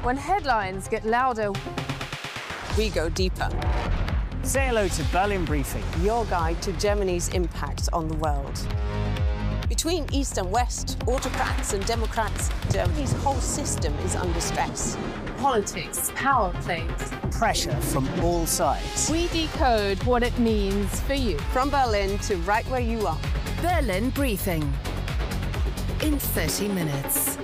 When headlines get louder, we go deeper. Say hello to Berlin Briefing, your guide to Germany's impact on the world. Between East and West, autocrats and democrats, Germany's whole system is under stress. Politics, power plays, pressure from all sides. We decode what it means for you. From Berlin to right where you are. Berlin Briefing in 30 minutes.